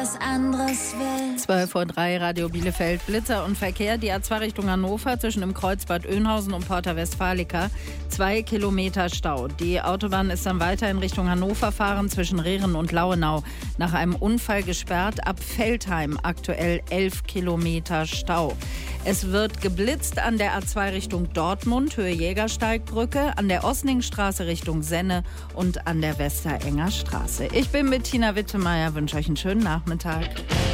was anderes will. 12:03 Uhr, Radio Bielefeld. Blitzer und Verkehr. Die A2 Richtung Hannover zwischen dem Kreuz Bad Oeynhausen und Porta Westfalica. 2 Kilometer Stau. Die Autobahn ist dann weiter in Richtung Hannover fahren zwischen Rehren und Lauenau. Nach einem Unfall gesperrt. Ab Veltheim aktuell 11 Kilometer Stau. Es wird geblitzt an der A2 Richtung Dortmund, Höhe Jägersteigbrücke, an der Osningstraße Richtung Senne und an der Westerenger Straße. Ich bin Bettina Wittemeier, wünsche euch einen schönen Nachmittag.